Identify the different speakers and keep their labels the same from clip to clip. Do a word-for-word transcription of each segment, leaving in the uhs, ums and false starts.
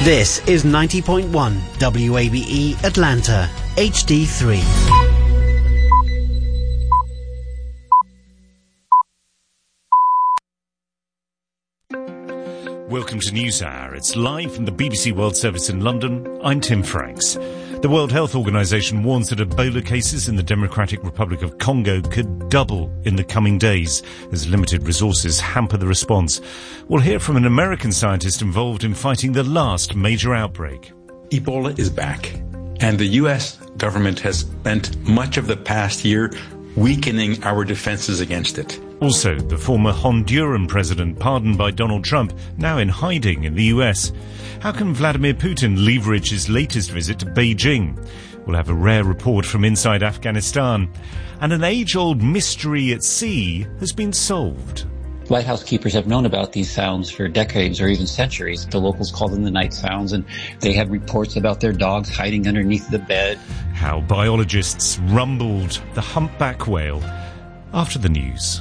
Speaker 1: This is ninety point one W A B E Atlanta, H D three.
Speaker 2: Welcome to NewsHour. It's live from the B B C World Service in London. I'm Tim Franks. The World Health Organization warns that Ebola cases in the Democratic Republic of Congo could double in the coming days as limited resources hamper the response. We'll hear from an American scientist involved in fighting the last major outbreak.
Speaker 3: Ebola is back, and the U S government has spent much of the past year weakening our defenses against it.
Speaker 2: Also, the former Honduran president pardoned by Donald Trump, now in hiding in the U S. How can Vladimir Putin leverage his latest visit to Beijing? We'll have a rare report from inside Afghanistan. And an age-old mystery at sea has been solved.
Speaker 4: Lighthouse keepers have known about these sounds for decades or even centuries. The locals call them the night sounds, and they had reports about their dogs hiding underneath the bed.
Speaker 2: How biologists rumbled the humpback whale. After the news.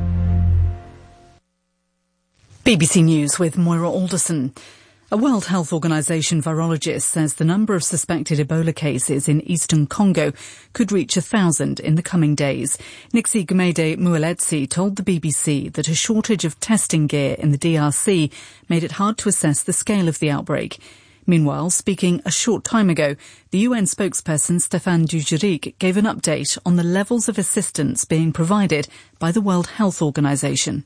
Speaker 5: B B C News with Moira Alderson. A World Health Organization virologist says the number of suspected Ebola cases in eastern Congo could reach a thousand in the coming days. Nixie Gumede Mueletsi told the B B C that a shortage of testing gear in the D R C made it hard to assess the scale of the outbreak. Meanwhile, speaking a short time ago, the U N spokesperson Stéphane Dujarric gave an update on the levels of assistance being provided by the World Health Organization.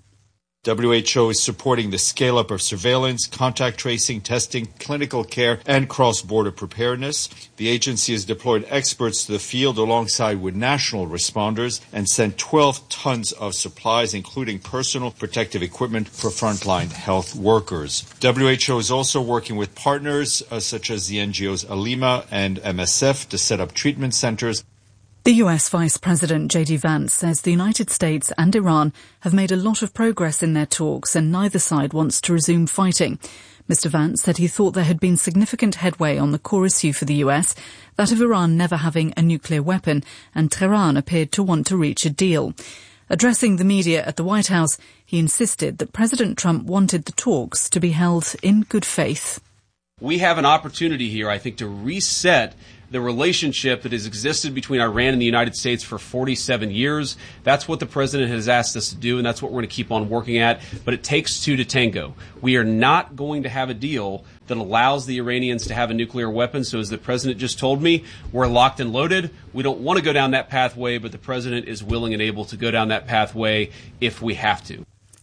Speaker 6: W H O is supporting the scale-up of surveillance, contact tracing, testing, clinical care, and cross-border preparedness. The agency has deployed experts to the field alongside with national responders and sent twelve tons of supplies, including personal protective equipment for frontline health workers. W H O is also working with partners uh, such as the N G Os Alima and M S F to set up treatment centers.
Speaker 5: The U S Vice President J D Vance says the United States and Iran have made a lot of progress in their talks and neither side wants to resume fighting. Mister Vance said he thought there had been significant headway on the core issue for the U S, that of Iran never having a nuclear weapon, and Tehran appeared to want to reach a deal. Addressing the media at the White House, he insisted that President Trump wanted the talks to be held in good faith.
Speaker 7: We have an opportunity here, I think, to reset the relationship that has existed between Iran and the United States for forty-seven years. That's what the president has asked us to do, and that's what we're going to keep on working at. But it takes two to tango. We are not going to have a deal that allows the Iranians to have a nuclear weapon. So as the president just told me, we're locked and loaded. We don't want to go down that pathway, but the president is willing and able to go down that pathway if we have to.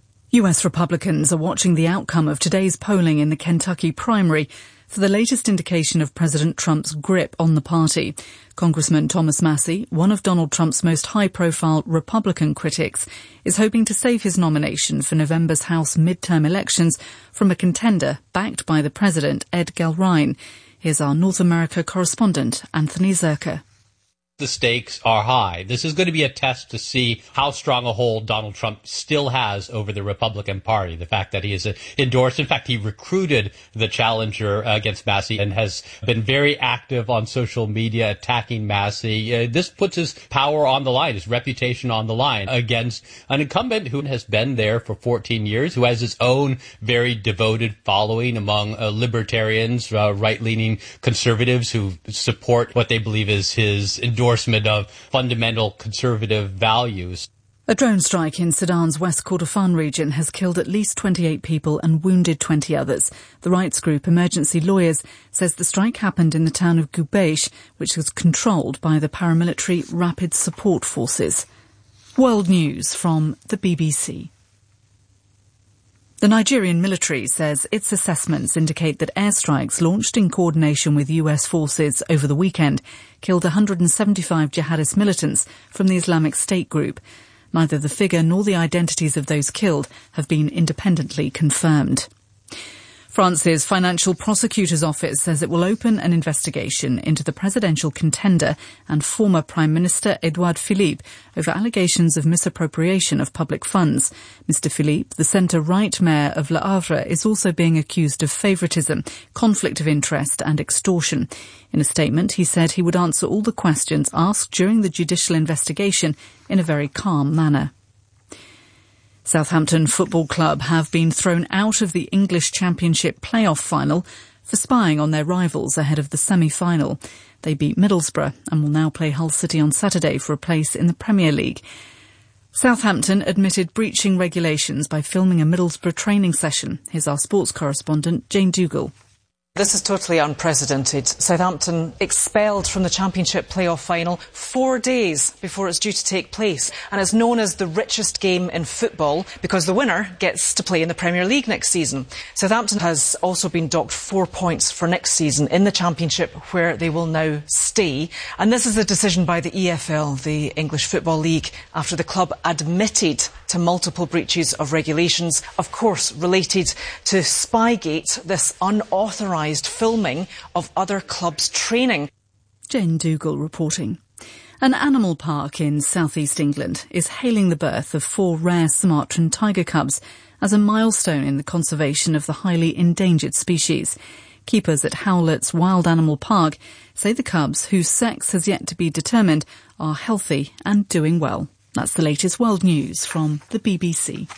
Speaker 5: U S Republicans are watching the outcome of today's polling in the Kentucky primary for the latest indication of President Trump's grip on the party. Congressman Thomas Massie, one of Donald Trump's most high-profile Republican critics, is hoping to save his nomination for November's House midterm elections from a contender backed by the president, Ed Gelrein. Here's our North America correspondent, Anthony Zerker.
Speaker 8: The stakes are high. This is going to be a test to see how strong a hold Donald Trump still has over the Republican Party. The fact that he is endorsed, in fact, he recruited the challenger against Massie and has been very active on social media attacking Massie. Uh, this puts his power on the line, his reputation on the line against an incumbent who has been there for fourteen years, who has his own very devoted following among uh, libertarians, uh, right-leaning conservatives who support what they believe is his endorsement endorsement of fundamental conservative values.
Speaker 5: A drone strike in Sudan's West Kordofan region has killed at least twenty-eight people and wounded twenty others. The rights group Emergency Lawyers says the strike happened in the town of Gubeish, which was controlled by the paramilitary Rapid Support Forces. World News from the B B C. The Nigerian military says its assessments indicate that airstrikes launched in coordination with U S forces over the weekend killed one hundred seventy-five jihadist militants from the Islamic State group. Neither the figure nor the identities of those killed have been independently confirmed. France's Financial Prosecutor's Office says it will open an investigation into the presidential contender and former Prime Minister Edouard Philippe over allegations of misappropriation of public funds. Mister Philippe, the centre-right mayor of Le Havre, is also being accused of favouritism, conflict of interest and extortion. In a statement, he said he would answer all the questions asked during the judicial investigation in a very calm manner. Southampton Football Club have been thrown out of the English Championship playoff final for spying on their rivals ahead of the semi-final. They beat Middlesbrough and will now play Hull City on Saturday for a place in the Premier League. Southampton admitted breaching regulations by filming a Middlesbrough training session. Here's our sports correspondent, Jane Dougal.
Speaker 9: This is totally unprecedented. Southampton expelled from the Championship playoff final four days before it's due to take place. And it's known as the richest game in football because the winner gets to play in the Premier League next season. Southampton has also been docked four points for next season in the Championship, where they will now stay. And this is a decision by the E F L, the English Football League, after the club admitted to multiple breaches of regulations, of course related to Spygate, this unauthorised filming of other clubs' training.
Speaker 5: Jane Dougal reporting. An animal park in southeast England is hailing the birth of four rare Sumatran tiger cubs as a milestone in the conservation of the highly endangered species. Keepers at Howlett's Wild Animal Park say the cubs, whose sex has yet to be determined, are healthy and doing well. That's the latest world news from the B B C.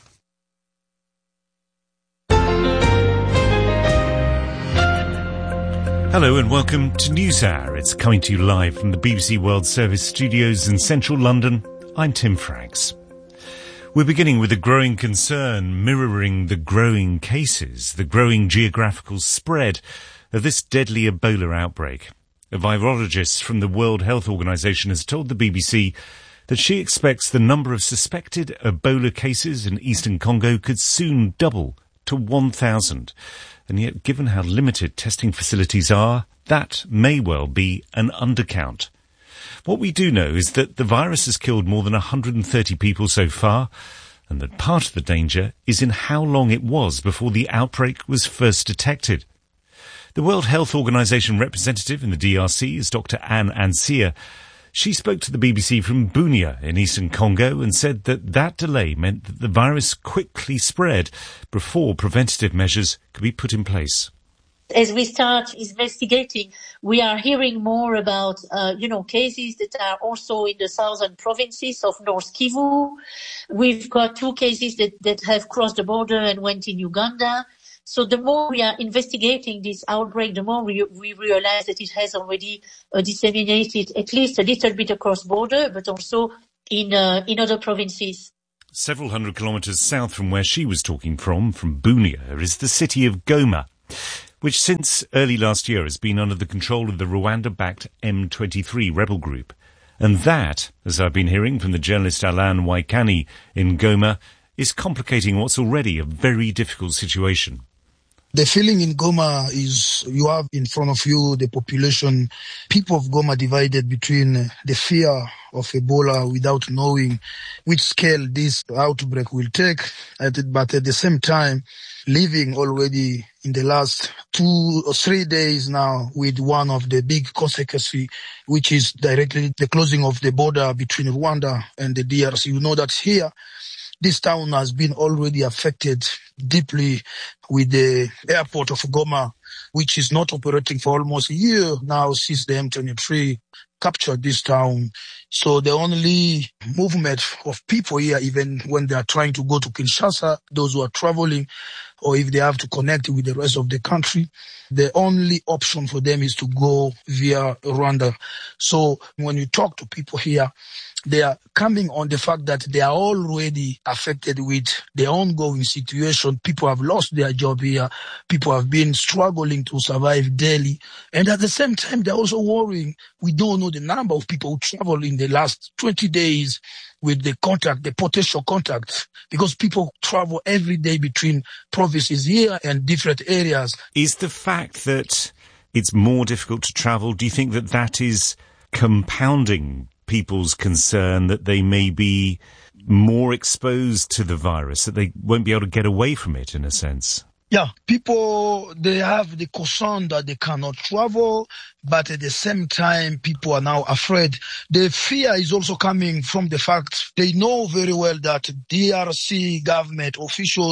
Speaker 2: Hello and welcome to NewsHour. It's coming to you live from the B B C World Service studios in central London. I'm Tim Franks. We're beginning with a growing concern mirroring the growing cases, the growing geographical spread of this deadly Ebola outbreak. A virologist from the World Health Organization has told the B B C that she expects the number of suspected Ebola cases in eastern Congo could soon double to one thousand. And yet, given how limited testing facilities are, that may well be an undercount. What we do know is that the virus has killed more than one hundred thirty people so far, and that part of the danger is in how long it was before the outbreak was first detected. The World Health Organization representative in the D R C is Doctor Anne Ansia. She spoke to the B B C from Bunia in eastern Congo and said that that delay meant that the virus quickly spread before preventative measures could be put in place.
Speaker 10: As we start investigating, we are hearing more about, uh, you know, cases that are also in the southern provinces of North Kivu. We've got two cases that, that have crossed the border and went in Uganda. So the more we are investigating this outbreak, the more we, we realize that it has already uh, disseminated at least a little bit across border, but also in uh, in other provinces.
Speaker 2: Several hundred kilometres south from where she was talking from, from Bunia, is the city of Goma, which since early last year has been under the control of the Rwanda-backed M twenty-three rebel group. And that, as I've been hearing from the journalist Alan Waikani in Goma, is complicating what's already a very difficult situation.
Speaker 11: The feeling in Goma is you have in front of you the population, people of Goma divided between the fear of Ebola without knowing which scale this outbreak will take, but at the same time living already in the last two or three days now with one of the big consequences, which is directly the closing of the border between Rwanda and the D R C. You know that here, this town has been already affected deeply with the airport of Goma, which is not operating for almost a year now since the M twenty-three captured this town. So the only movement of people here, even when they are trying to go to Kinshasa, those who are traveling, or if they have to connect with the rest of the country, the only option for them is to go via Rwanda. So when you talk to people here, they are coming on the fact that they are already affected with the ongoing situation. People have lost their job here. People have been struggling to survive daily. And at the same time, they're also worrying. We don't know the number of people who travel in the last twenty days with the contact, the potential contact, because people travel every day between provinces here and different areas.
Speaker 2: Is the fact that it's more difficult to travel, do you think that that is compounding people's concern that they may be more exposed to the virus, that they won't be able to get away from it in a sense?
Speaker 11: Yeah, people, they have the concern that they cannot travel, but at the same time, people are now afraid. The fear is also coming from the fact they know very well that D R C government officials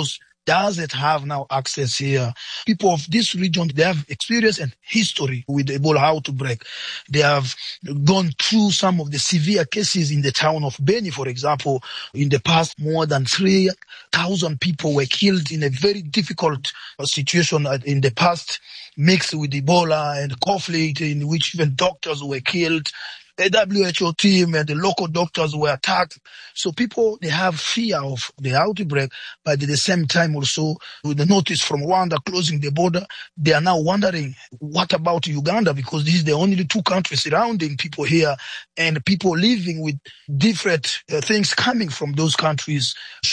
Speaker 11: doesn't have now access here. People of this region, they have experience and history with Ebola outbreak. They have gone through some of the severe cases in the town of Beni, for example. In the past, more than three thousand people were killed in a very difficult situation in the past, mixed with Ebola and conflict in which even doctors were killed. The W H O team and the local doctors were attacked. So people, they have fear of the outbreak, but at the same time also, with the notice from Rwanda closing the border, they are now wondering, what about Uganda? Because this is the only two countries surrounding people here, and people living with different uh, things coming from those countries,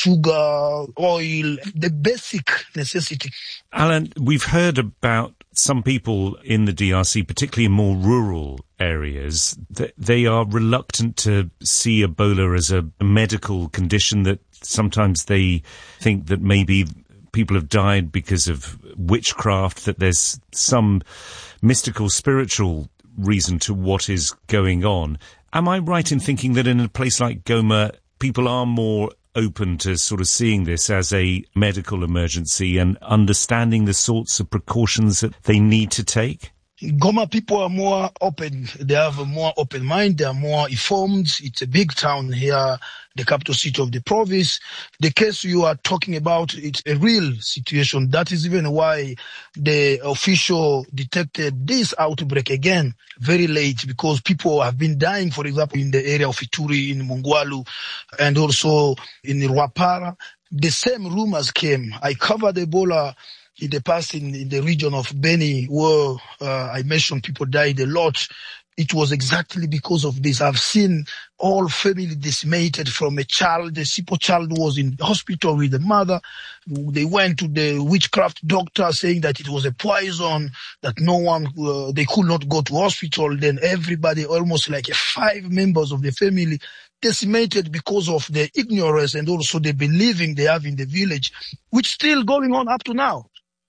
Speaker 11: sugar, oil, the basic necessity.
Speaker 2: Alan, we've heard about some people in the D R C, particularly in more rural areas, that they are reluctant to see Ebola as a medical condition, that sometimes they think that maybe people have died because of witchcraft, that there's some mystical, spiritual reason to what is going on. Am I right in thinking that in a place like Goma, people are more open to sort of seeing this as a medical emergency and understanding the sorts of precautions that they need to take?
Speaker 11: Goma people are more open. They have a more open mind. They are more informed. It's a big town here, the capital city of the province. The case you are talking about, it's a real situation. That is even why the official detected this outbreak again very late, because people have been dying, for example, in the area of Ituri, in Mungwalu, and also in Rwapara. The same rumors came. I covered Ebola in the past in, in the region of Beni, where uh, I mentioned people died a lot. It was exactly because of this. I've seen all family decimated from a child. The simple child was in hospital with the mother. They went to the witchcraft doctor saying that it was a poison, that no one, uh, they could not go to hospital. Then everybody, almost like five members of the family, decimated because of the ignorance and also the believing they have in the village, which is still going on up to now.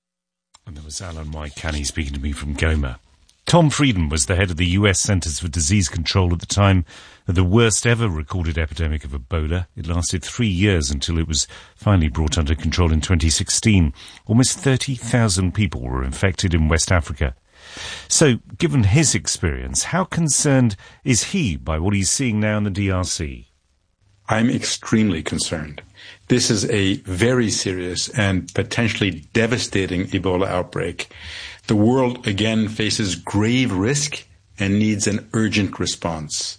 Speaker 2: And there was Alan Waikani speaking to me from Goma. Tom Frieden was the head of the U S Centers for Disease Control at the time of the worst ever recorded epidemic of Ebola. It lasted three years until it was finally brought under control in twenty sixteen. Almost thirty thousand people were infected in West Africa. So, given his experience, how concerned is he by what he's seeing now in the D R C?
Speaker 3: I'm extremely concerned. This is a very serious and potentially devastating Ebola outbreak. The world again faces grave risk and needs an urgent response.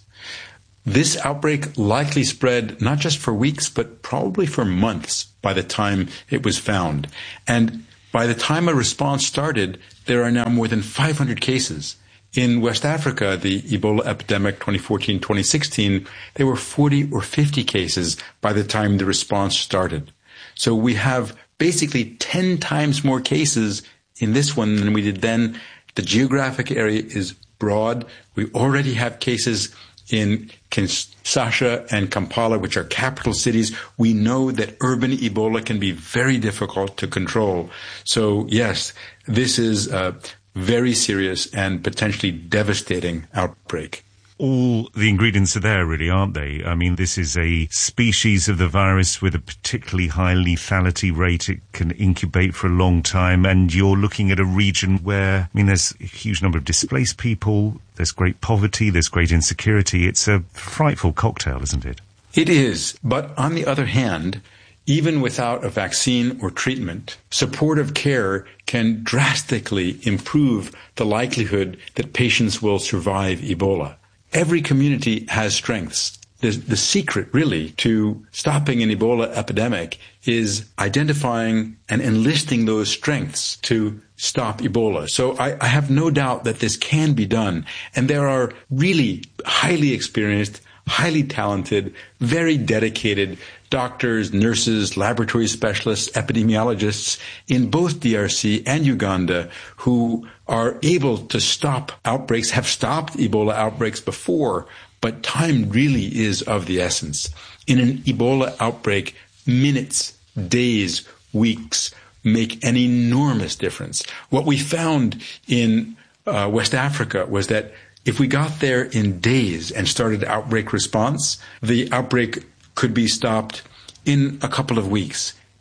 Speaker 3: This outbreak likely spread not just for weeks, but probably for months by the time it was found. And by the time a response started, there are now more than five hundred cases. In West Africa, the Ebola epidemic twenty fourteen twenty sixteen, there were forty or fifty cases by the time the response started. So we have basically ten times more cases in this one than we did then. The geographic area is broad. We already have cases in Kinshasa and Kampala, which are capital cities. We know that urban Ebola can be very difficult to control. So yes, this is a very serious and potentially devastating outbreak.
Speaker 2: All the ingredients are there, really, aren't they? I mean, this is a species of the virus with a particularly high lethality rate. It can incubate for a long time, and you're looking at a region where, I mean, there's a huge number of displaced people, there's great poverty, there's great insecurity. It's a frightful cocktail, isn't it?
Speaker 3: It is, but on the other hand, even without a vaccine or treatment, supportive care can drastically improve the likelihood that patients will survive Ebola. Every community has strengths. The, the secret, really, to stopping an Ebola epidemic is identifying and enlisting those strengths to stop Ebola. So I, I have no doubt that this can be done. And there are really highly experienced, highly talented, very dedicated doctors, nurses, laboratory specialists, epidemiologists in both D R C and Uganda who are able to stop outbreaks, have stopped Ebola outbreaks before, but time really is of the essence. In an Ebola outbreak, minutes, days, weeks make an enormous difference. What we found in uh, West Africa was that if we got there in days and started outbreak response, the outbreak could be stopped in a couple of weeks.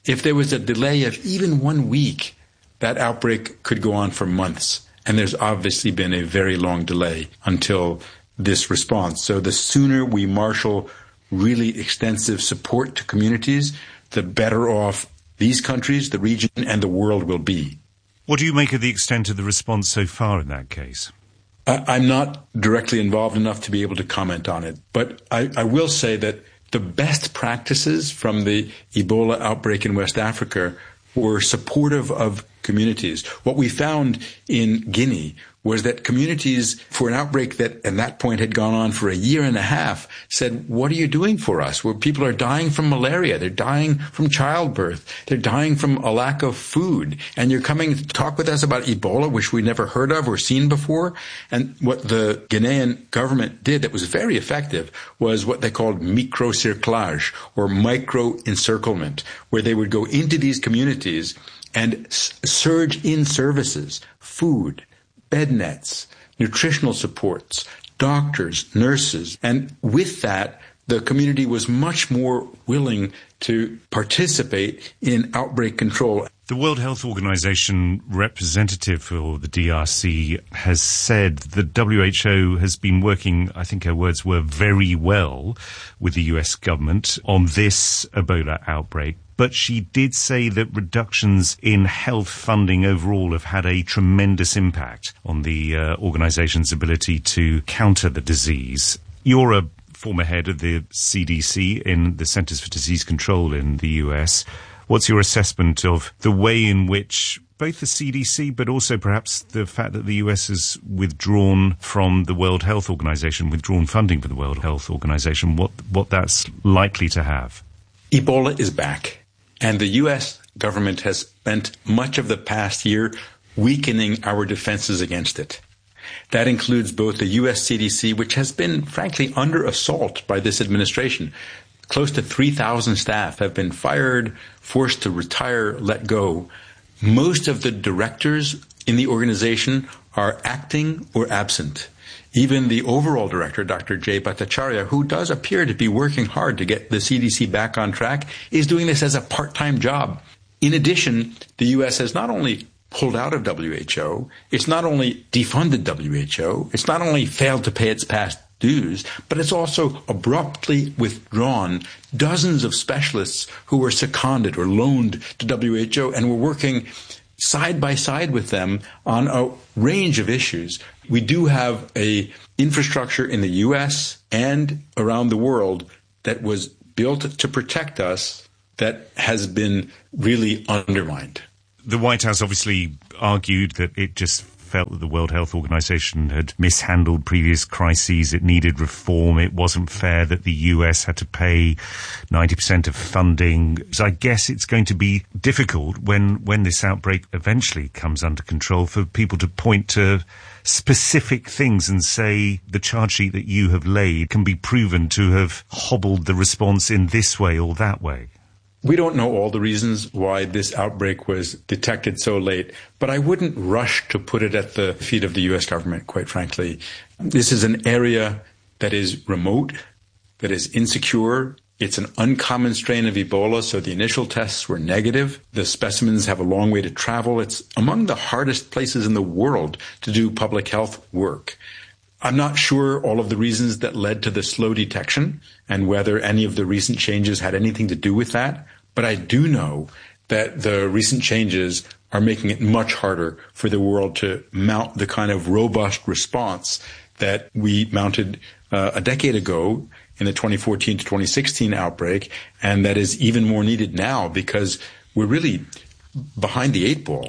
Speaker 3: If there was a delay of even one week, that outbreak could go on for months. And there's obviously been a very long delay until this response. So the sooner we marshal really extensive support to communities, the better off these countries, the region, and the world will be.
Speaker 2: What do you make of the extent of the response so far in that case?
Speaker 3: I'm not directly involved enough to be able to comment on it, but I, I will say that the best practices from the Ebola outbreak in West Africa were supportive of communities. What we found in Guinea was that communities, for an outbreak that at that point had gone on for a year and a half, said, what are you doing for us? Where people are dying from malaria, they're dying from childbirth, they're dying from a lack of food, and you're coming to talk with us about Ebola, which we never heard of or seen before. And what the Ghanaian government did that was very effective was what they called micro-circlage, or micro-encirclement, where they would go into these communities and surge in services, food, bed nets, nutritional supports, doctors, nurses. And with that, the community was much more willing to participate in outbreak control.
Speaker 2: The World Health Organization representative for the D R C has said the W H O has been working, I think her words were, very well with the U S government on this Ebola outbreak. But she did say that reductions in health funding overall have had a tremendous impact on the uh, organization's ability to counter the disease. You're a former head of the C D C in the Centers for Disease Control in the U S. What's your assessment of the way in which both the C D C, but also perhaps the fact that the U S has withdrawn from the World Health Organization, withdrawn funding for the World Health Organization, what, what that's likely to have?
Speaker 3: Ebola is back. And the U S government has spent much of the past year weakening our defenses against it. That includes both the U S C D C, which has been, frankly, under assault by this administration. Close to three thousand staff have been fired, forced to retire, let go. Most of the directors in the organization are acting or absent. Even the overall director, Doctor Jay Bhattacharya, who does appear to be working hard to get the C D C back on track, is doing this as a part-time job. In addition, the U S has not only pulled out of W H O, it's not only defunded W H O, it's not only failed to pay its past dues, but it's also abruptly withdrawn dozens of specialists who were seconded or loaned to W H O and were working side by side with them on a range of issues. We do have a infrastructure in the U S and around the world that was built to protect us that has been really undermined.
Speaker 2: The White House obviously argued that it just felt that the World Health Organization had mishandled previous crises. It needed reform. It wasn't fair that the U S had to pay ninety percent of funding. So I guess it's going to be difficult when, when this outbreak eventually comes under control for people to point to specific things and say the charge sheet that you have laid can be proven to have hobbled the response in this way or that way.
Speaker 3: We don't know all the reasons why this outbreak was detected so late, but I wouldn't rush to put it at the feet of the U S government, quite frankly. This is an area that is remote, that is insecure. It's an uncommon strain of Ebola, so the initial tests were negative. The specimens have a long way to travel. It's among the hardest places in the world to do public health work. I'm not sure all of the reasons that led to the slow detection and whether any of the recent changes had anything to do with that. But I do know that the recent changes are making it much harder for the world to mount the kind of robust response that we mounted uh, a decade ago in the twenty fourteen to twenty sixteen outbreak, and that is even more needed now because we're really behind the eight ball.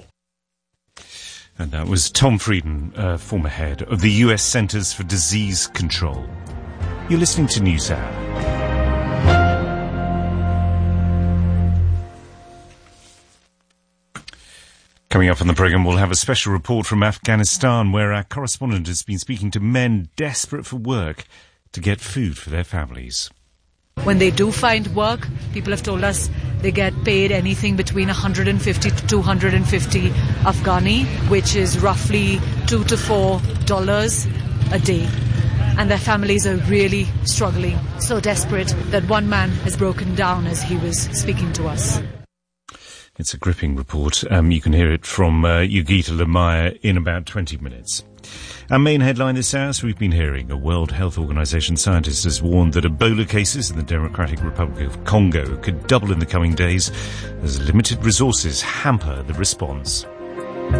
Speaker 2: And that was Tom Frieden, uh, former head of the U S Centers for Disease Control. You're listening to NewsHour. Coming up on the programme, we'll have a special report from Afghanistan where our correspondent has been speaking to men desperate for work to get food for their families.
Speaker 12: When they do find work, people have told us they get paid anything between one hundred fifty to two hundred fifty Afghani, which is roughly two to four dollars a day. And their families are really struggling, so desperate that one man has broken down as he was speaking to us.
Speaker 2: It's a gripping report. Um, you can hear it from uh, Yogita Lamaya in about twenty minutes. Our main headline this hour, we've been hearing a World Health Organization scientist has warned that Ebola cases in the Democratic Republic of Congo could double in the coming days as limited resources hamper the response.